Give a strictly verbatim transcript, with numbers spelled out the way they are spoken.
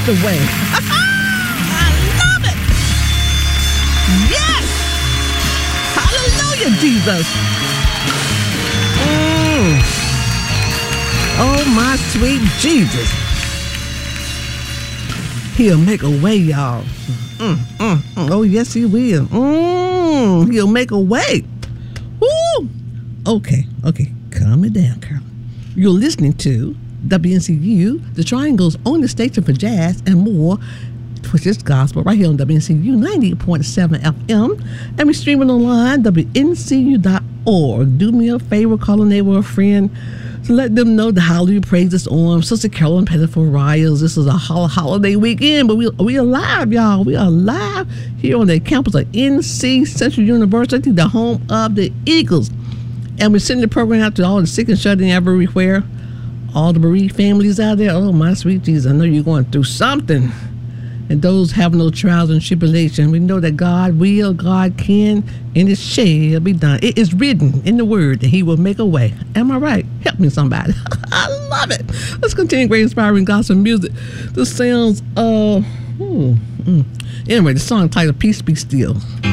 the way. I love it. Yes. Hallelujah, Jesus. Mm. Oh, my sweet Jesus. He'll make a way, y'all. Mm, mm, mm. Oh, yes, he will. Mm, he'll make a way. Woo. Okay, okay. Calm it down, Carol. You're listening to W N C U, the Triangle's only station for jazz and more twisted gospel, right here on W N C U ninety-eight point seven F M. And we're streaming online, W N C U dot org. Do me a favor, call a neighbor or a friend to let them know the Hallelujah Praise is on. Sister Carolyn Pettiford Riles. This is a holiday weekend, but we we alive, y'all. We are live here on the campus of N C Central University, the home of the Eagles. And we're sending the program out to all the sick and shut in everywhere. All the bereaved families out there. Oh, my sweet Jesus, I know you're going through something. And those having no trials and tribulation, we know that God will, God can, and it shall be done. It is written in the word that he will make a way. Am I right? Help me, somebody. I love it. Let's continue great inspiring gospel music. The sounds of, hmm, hmm. Anyway, the song titled Peace Be Still.